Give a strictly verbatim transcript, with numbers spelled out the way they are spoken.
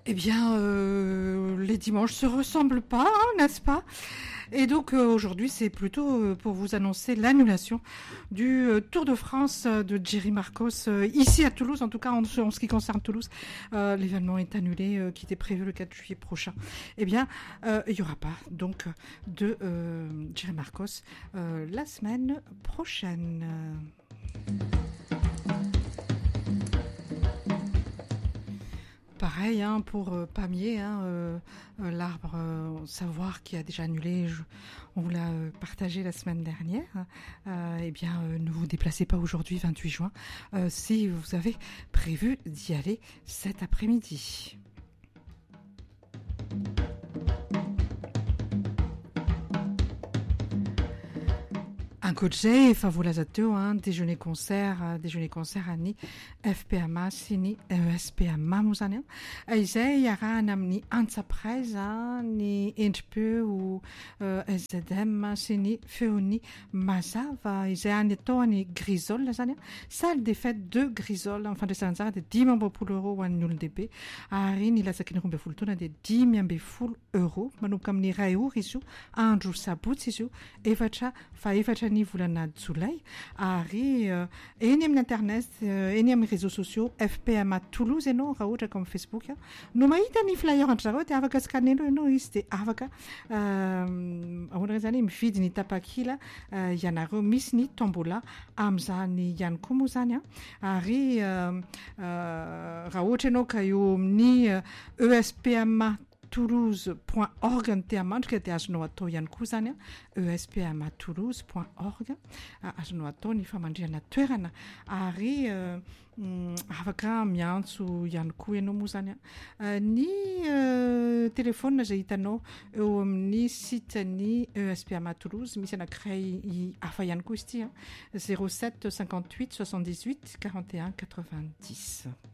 Eh bien, euh, les dimanches se ressemblent pas, hein, n'est-ce pas? Et donc euh, aujourd'hui, c'est plutôt euh, pour vous annoncer l'annulation du euh, Tour de France euh, de Jerry Marcos euh, ici à Toulouse. En tout cas, en, en ce qui concerne Toulouse, euh, l'événement est annulé, euh, qui était prévu le quatre juillet prochain. Eh bien, euh, il y aura pas donc de euh, Jerry Marcos euh, la semaine prochaine. Pareil hein, pour euh, Pamiers, hein, euh, euh, l'arbre euh, savoir qui a déjà annulé, je, on vous l'a euh, partagé la semaine dernière. Euh, eh bien, euh, ne vous déplacez pas aujourd'hui, vingt-huit juin, euh, si vous avez prévu d'y aller cet après-midi. Un coach favolazato, hein, déjeuner concert, déjeuner concert à ni F P M A, sini E S P M A musania. Aizay yara namni entreprise, ni N G P ou S Z M, sini feoni mazava. Aizay aneto ni grisol lazania. Salle des fêtes de grisol, enfin de sanzara de dix membres pour l'euro ou nul D B. Ari ni la sakin rumbe fultona de dix membres full euro. Manukam ni raiu risu, Andrew Sabut sisu, evacha fa evacha ni volana Julay ary uh, eny amin'ny internet uh, eny amin'ny réseaux sociaux F P M A Toulouse ianao raha ohatra comme Facebook a, no mahita ny flyer andry zareo dia afaka scanenao ianao izy dia afaka ahoana zany mividy ny tapakila uh, ianareo misy ny tombola amin'izany ihany koa moa zany a ary uh, uh, raha ohatra ianao ka eo amin'ny uh, E S P M A toulouse point org ny te hamandrika dia azonao atao ihany koa zany a E S P M A toulouse point org azonao atao ny famandrihana toerana ary uh, um, afaka miantso ihany koa ianao moa zany a uh, ny uh, telefona zay hitanao eo amin'ny site ny E S P M A Toulouse misy anankiray hafa ihany koa izy ity zéro sept cinquante-huit soixante-dix-huit quarante et un quatre-vingt-dix.